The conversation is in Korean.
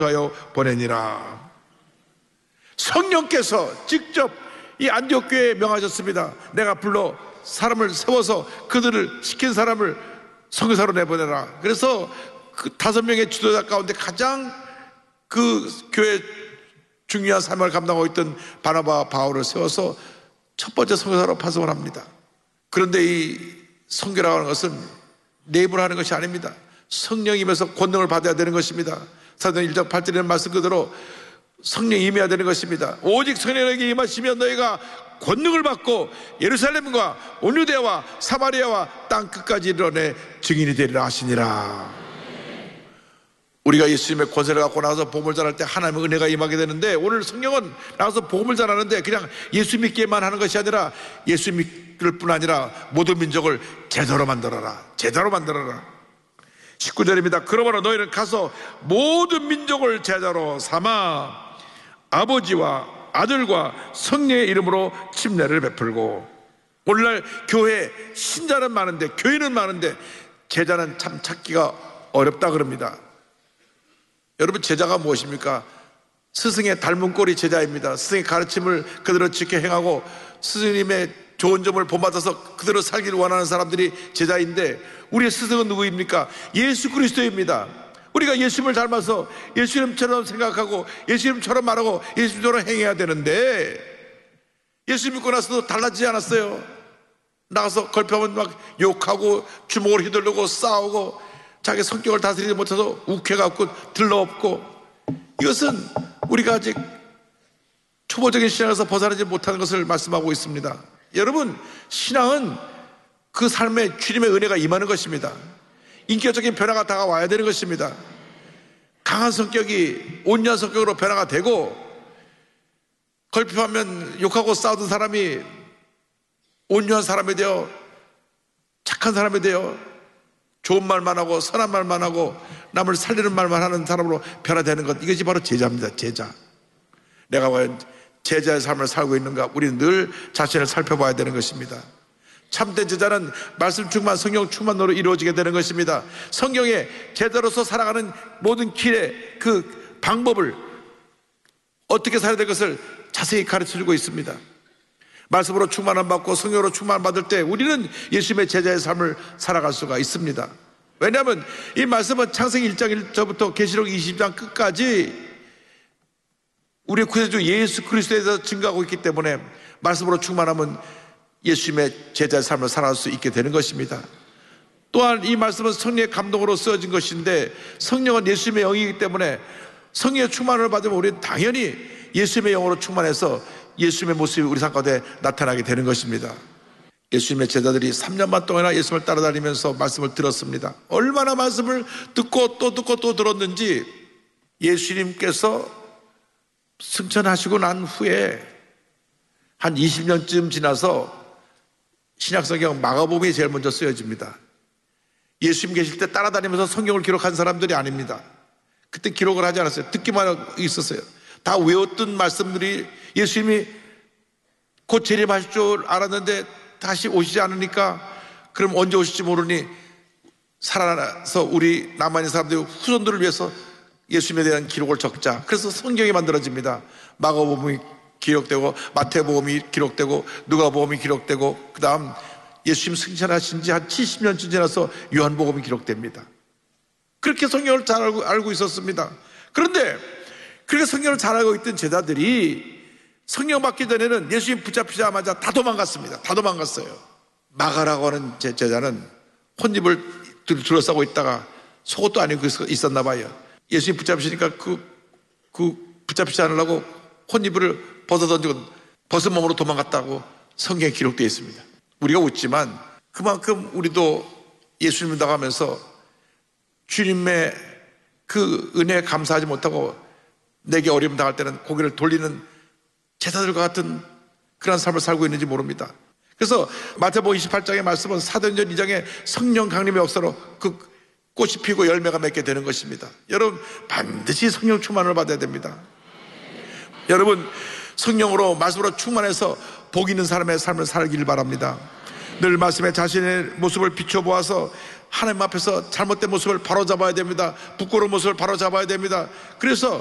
하여 보내니라. 성령께서 직접 이 안디옥 교회에 명하셨습니다. 내가 불러 사람을 세워서 그들을 시킨 사람을 선교사로 내보내라. 그래서 그 5명의 지도자 가운데 가장 그 교회 중요한 사명을 감당하고 있던 바나바와 바울을 세워서 첫 번째 선교사로 파송을 합니다. 그런데 이 선교라고 하는 것은 내 입으로 하는 것이 아닙니다. 성령임에서 권능을 받아야 되는 것입니다. 사도행 1장 8절의 말씀 그대로 성령이 임해야 되는 것입니다. 오직 성령에게 임하시면 너희가 권능을 받고 예루살렘과 온 유대와 사마리아와 땅 끝까지 이르러내 증인이 되리라 하시니라. 우리가 예수님의 권세를 갖고 나가서 복음을 전할 때 하나님의 은혜가 임하게 되는데, 오늘 성령은 나가서 복음을 전하는데 그냥 예수 믿기만 하는 것이 아니라 예수 믿을 뿐 아니라 모든 민족을 제자로 만들어라. 제자로 만들어라. 19절입니다. 그러므로 너희는 가서 모든 민족을 제자로 삼아 아버지와 아들과 성령의 이름으로 침례를 베풀고. 오늘날 교회 신자는 많은데, 교인은 많은데 제자는 참 찾기가 어렵다 그럽니다. 여러분, 제자가 무엇입니까? 스승의 닮은 꼴이 제자입니다. 스승의 가르침을 그대로 지켜 행하고 스승님의 좋은 점을 본받아서 그대로 살기를 원하는 사람들이 제자인데, 우리의 스승은 누구입니까? 예수 그리스도입니다. 우리가 예수님을 닮아서 예수님처럼 생각하고 예수님처럼 말하고 예수님처럼 행해야 되는데, 예수 믿고 나서도 달라지지 않았어요. 나가서 걸표하면 막 욕하고 주먹을 휘두르고 싸우고 자기 성격을 다스리지 못해서 욱해갖고 들러엎고. 이것은 우리가 아직 초보적인 신앙에서 벗어나지 못하는 것을 말씀하고 있습니다. 여러분, 신앙은 그 삶에 주님의 은혜가 임하는 것입니다. 인격적인 변화가 다가와야 되는 것입니다. 강한 성격이 온유한 성격으로 변화가 되고, 걸핏하면 욕하고 싸우던 사람이 온유한 사람이 되어 착한 사람이 되어 좋은 말만 하고 선한 말만 하고 남을 살리는 말만 하는 사람으로 변화되는 것, 이것이 바로 제자입니다. 제자. 내가 과연 제자의 삶을 살고 있는가, 우리는 늘 자신을 살펴봐야 되는 것입니다. 참된 제자는 말씀 충만, 성령 충만으로 이루어지게 되는 것입니다. 성경에 제자로서 살아가는 모든 길의 그 방법을, 어떻게 살아야 될 것을 자세히 가르쳐주고 있습니다. 말씀으로 충만함 받고 성령으로 충만 받을 때 우리는 예수님의 제자의 삶을 살아갈 수가 있습니다. 왜냐하면 이 말씀은 창세기 1장 1절부터 계시록 20장 끝까지 우리의 구세주 예수 그리스도에 대해서 증거하고 있기 때문에 말씀으로 충만하면 예수님의 제자의 삶을 살아갈 수 있게 되는 것입니다. 또한 이 말씀은 성령의 감동으로 쓰여진 것인데, 성령은 예수님의 영이기 때문에 성령의 충만을 받으면 우리는 당연히 예수님의 영으로 충만해서 예수님의 모습이 우리 삶 가운데 나타나게 되는 것입니다. 예수님의 제자들이 3년 반 동안이나 예수님을 따라다니면서 말씀을 들었습니다. 얼마나 말씀을 듣고 또 들었는지, 예수님께서 승천하시고 난 후에 한 20년쯤 지나서 신약성경 마가복음이 제일 먼저 쓰여집니다. 예수님 계실 때 따라다니면서 성경을 기록한 사람들이 아닙니다. 그때 기록을 하지 않았어요. 듣기만 하고 있었어요. 다 외웠던 말씀들이, 예수님이 곧 재림하실 줄 알았는데 다시 오시지 않으니까 그럼 언제 오실지 모르니 살아나서 우리 남아있는 사람들 후손들을 위해서 예수님에 대한 기록을 적자. 그래서 성경이 만들어집니다. 마가복음이 기록되고 마태복음이 기록되고 누가복음이 기록되고, 그 다음 예수님 승천하신 지 한 70년쯤 지나서 요한복음이 기록됩니다. 그렇게 성경을 잘 알고 있었습니다. 그런데 그렇게 성경을 잘 알고 있던 제자들이 성령 받기 전에는 예수님 붙잡히자마자 다 도망갔습니다. 다 도망갔어요. 마가라고 하는 제자는 혼입을 둘러싸고 있다가 속옷도 안 입고 있었나 봐요. 예수님 붙잡히시니까 그 붙잡히지 않으려고 혼입을 벗어던지고 벗은 몸으로 도망갔다고 성경에 기록되어 있습니다. 우리가 웃지만 그만큼 우리도 예수님을 나가면서 주님의 그 은혜에 감사하지 못하고 내게 어려움 당할 때는 고개를 돌리는 제자들과 같은 그런 삶을 살고 있는지 모릅니다. 그래서 마태복음 28장의 말씀은 사도행전 2장의 성령 강림의 역사로 그 꽃이 피고 열매가 맺게 되는 것입니다. 여러분, 반드시 성령 충만을 받아야 됩니다. 여러분, 성령으로 말씀으로 충만해서 복 있는 사람의 삶을 살기를 바랍니다. 늘 말씀에 자신의 모습을 비춰보아서 하나님 앞에서 잘못된 모습을 바로잡아야 됩니다. 부끄러운 모습을 바로잡아야 됩니다. 그래서